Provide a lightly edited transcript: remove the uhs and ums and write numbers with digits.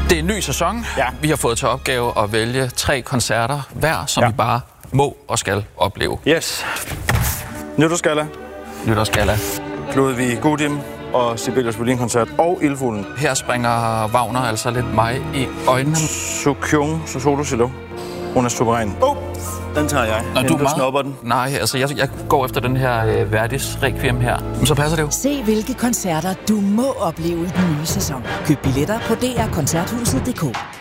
Det er en ny sæson. Ja. Vi har fået til opgave at vælge 3 koncerter hver, som vi bare må og skal opleve. Yes. Nytårsgalla. Ludwig Gudim og Sibelius Violin-koncert og Ildfuglen. Her springer Wagner altså lidt mig i øjnene. Sukyung, solo cello. Hun er suveræn. Den tager jeg. Når du snupper den. Nej, altså jeg går efter den her Verdis Requiem her. Men så passer det jo. Se hvilke koncerter du må opleve i den nye sæson. Køb billetter på drkoncerthuset.dk.